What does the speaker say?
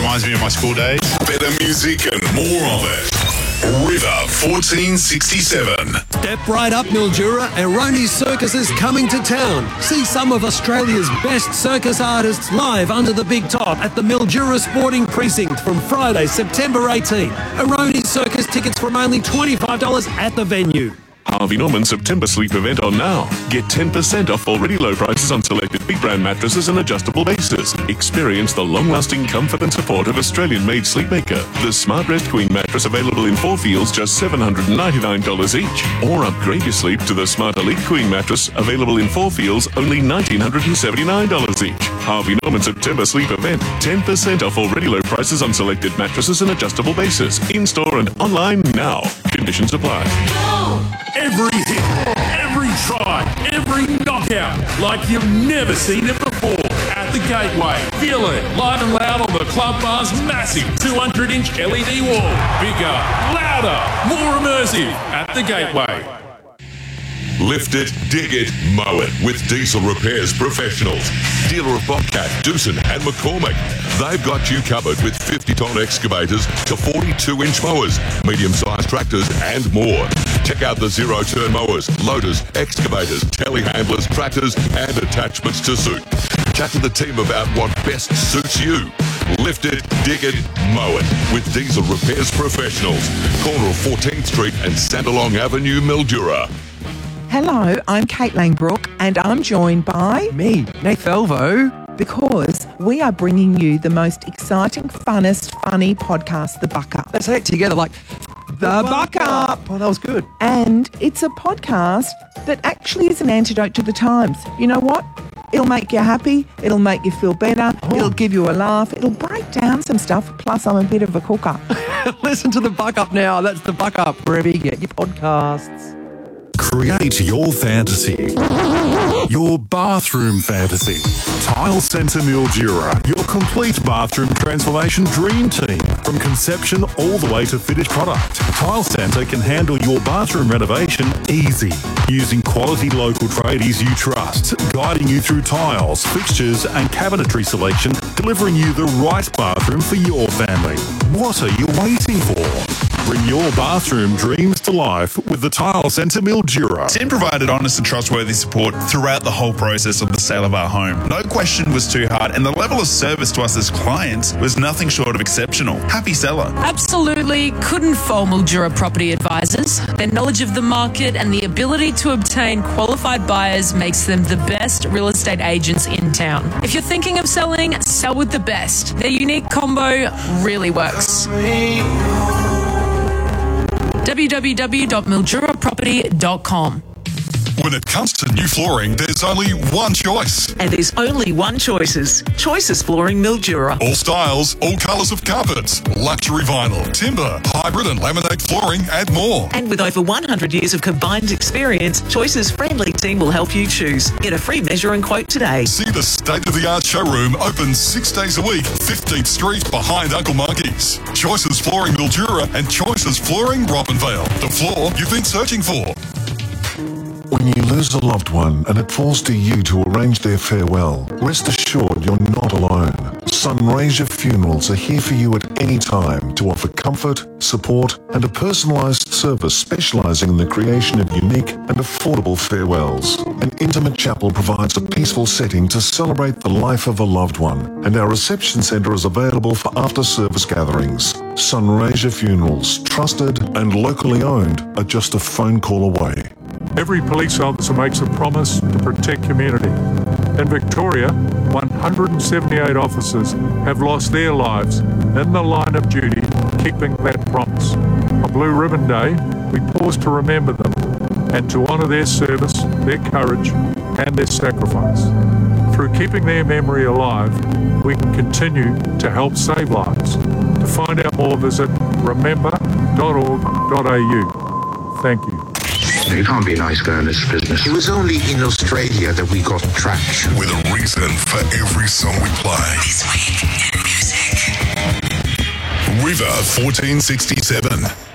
reminds me of my school days. Better music and more of it. River 1467. Step right up, Mildura. Eroni Circus is coming to town. See some of Australia's best circus artists live under the big top at the Mildura Sporting Precinct from Friday, September 18. Eroni Circus tickets from only $25 at the venue. Harvey Norman September sleep event on now. Get 10% off already low prices on selected big brand mattresses and adjustable bases. Experience the long-lasting comfort and support of Australian-made Sleepmaker. The Smart Rest Queen mattress available in 4 fields, just $799 each. Or upgrade your sleep to the Smart Elite Queen mattress available in 4 fields, only $1,979 each. Harvey Norman September sleep event. 10% off already low prices on selected mattresses and adjustable bases. In-store and online now. Conditions apply. Every hit, every try, every knockout, like you've never seen it before. At the Gateway, feel it live and loud on the Club Bar's massive 200-inch LED wall. Bigger, louder, more immersive. At the Gateway. Lift it, dig it, mow it with Diesel Repairs Professionals. Dealer of Bobcat, Doosan and McCormick. They've got you covered with 50-ton excavators to 42-inch mowers, medium-sized tractors and more. Check out the zero-turn mowers, loaders, excavators, telehandlers, tractors and attachments to suit. Chat to the team about what best suits you. Lift it, dig it, mow it with Diesel Repairs Professionals. Corner of 14th Street and Sandalong Avenue, Mildura. Hello, I'm Kate Langbrook and I'm joined by... Me, Nate Felvo. Because we are bringing you the most exciting, funnest, funny podcast, The Buck Up. Let's say it together like... The Buck Up. Oh, that was good. And it's a podcast that actually is an antidote to the times. You know what? It'll make you happy. It'll make you feel better. It'll give you a laugh. It'll break down some stuff. Plus, I'm a bit of a cooker. Listen to The Buck Up now. That's The Buck Up, wherever you get your podcasts. Create your fantasy. Your bathroom fantasy. Tile Centre Mildura, your complete bathroom transformation dream team. From conception all the way to finished product. Tile Centre can handle your bathroom renovation easy. Using quality local tradies you trust. Guiding you through tiles, fixtures and cabinetry selection. Delivering you the right bathroom for your family. What are you waiting for? Bring your bathroom dreams to life with the Tile Centre Mildura. Tim provided honest and trustworthy support throughout the whole process of the sale of our home. No question was too hard, and the level of service to us as clients was nothing short of exceptional. Happy seller. Absolutely couldn't fault Mildura Property Advisors. Their knowledge of the market and the ability to obtain qualified buyers makes them the best real estate agents in town. If you're thinking of selling, sell with the best. Their unique combo really works. www.milduraproperty.com. When it comes to new flooring, there's only one choice. And there's only one Choices. Choices Flooring Mildura. All styles, all colours of carpets, luxury vinyl, timber, hybrid and laminate flooring and more. And with over 100 years of combined experience, Choices' friendly team will help you choose. Get a free measure and quote today. See the state-of-the-art showroom open 6 days a week, 15th Street behind Uncle Monkey's. Choices Flooring Mildura and Choices Flooring Robinvale. The floor you've been searching for. When you lose a loved one and it falls to you to arrange their farewell, rest assured you're not alone. Sunraysia Funerals are here for you at any time to offer comfort, support and a personalised service specialising in the creation of unique and affordable farewells. An intimate chapel provides a peaceful setting to celebrate the life of a loved one, and our reception centre is available for after-service gatherings. Sunraysia Funerals, trusted and locally owned, are just a phone call away. Every police officer makes a promise to protect community. In Victoria, 178 officers have lost their lives in the line of duty, keeping that promise. On Blue Ribbon Day, we pause to remember them and to honour their service, their courage and their sacrifice. Through keeping their memory alive, we can continue to help save lives. To find out more, visit remember.org.au. Thank you. You can't be a nice guy in this business. It was only in Australia that we got traction. With a reason for every song we play. This week in music. River 1467.